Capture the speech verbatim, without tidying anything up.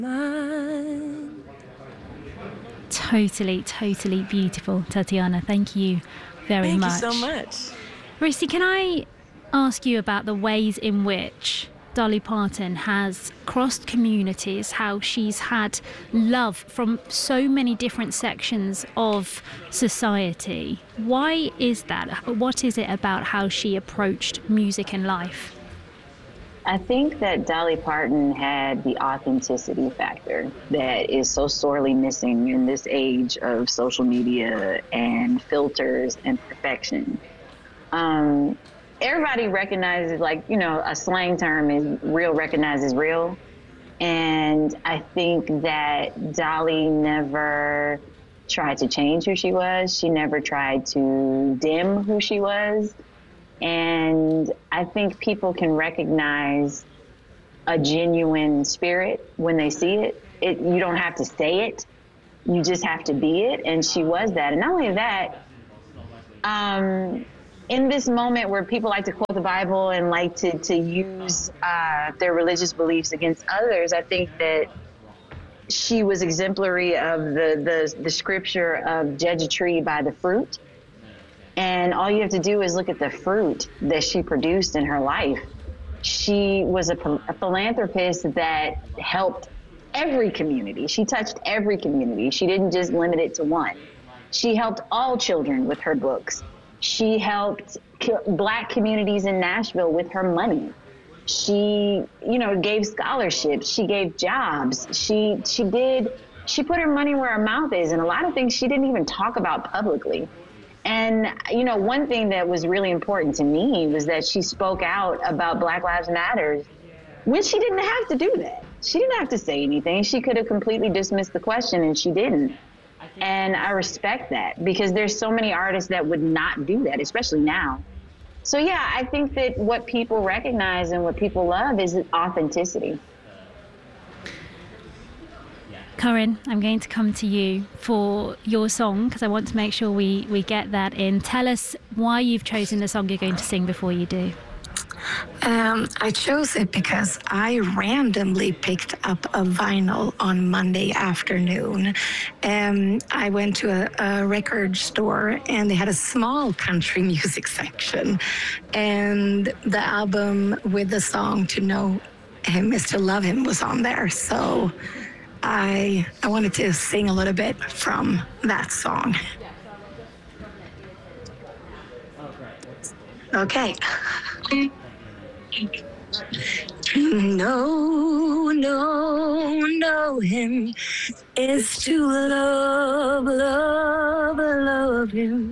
mine. Totally, totally beautiful, Tatiana. Thank you very Thank much. Thank you so much. Rissi, can I ask you about the ways in which Dolly Parton has crossed communities, how she's had love from so many different sections of society? Why is that? What is it about how she approached music and life? I think that Dolly Parton had the authenticity factor that is so sorely missing in this age of social media and filters and perfection. Um, everybody recognizes, like, you know, a slang term is real recognizes real. And I think that Dolly never tried to change who she was. She never tried to dim who she was. And I think people can recognize a genuine spirit when they see it. It, you don't have to say it. You just have to be it. And she was that. And not only that, um, in this moment where people like to quote the Bible and like to, to use uh, their religious beliefs against others, I think that she was exemplary of the, the, the scripture of judge a tree by the fruit. And all you have to do is look at the fruit that she produced in her life. She was a, a philanthropist that helped every community. She touched every community. She didn't just limit it to one. She helped all children with her books. She helped Black communities in Nashville with her money. She, you know, gave scholarships. She gave jobs. She, she did, she put her money where her mouth is. And a lot of things she didn't even talk about publicly. And, you know, one thing that was really important to me was that she spoke out about Black Lives Matter when she didn't have to do that. She didn't have to say anything. She could have completely dismissed the question, and she didn't. And I respect that, because there's so many artists that would not do that, especially now. So, yeah, I think that what people recognize and what people love is authenticity. Corinne, I'm going to come to you for your song because I want to make sure we, we get that in. Tell us why you've chosen the song you're going to sing before you do. Um, I chose it because I randomly picked up a vinyl on Monday afternoon. Um, I went to a, a record store and they had a small country music section. And the album with the song To Know Him Is To Love Him was on there. So I I wanted to sing a little bit from that song. Okay. No, no, know him is to love, love, love him.